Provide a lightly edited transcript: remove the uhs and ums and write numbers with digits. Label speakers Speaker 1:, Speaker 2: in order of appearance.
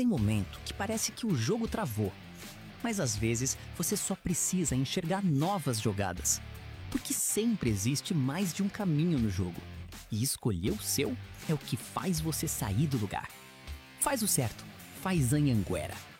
Speaker 1: Tem momento que parece que o jogo travou, mas às vezes você só precisa enxergar novas jogadas, porque sempre existe mais de um caminho no jogo, e escolher o seu é o que faz você sair do lugar. Faz o certo, faz Anhanguera.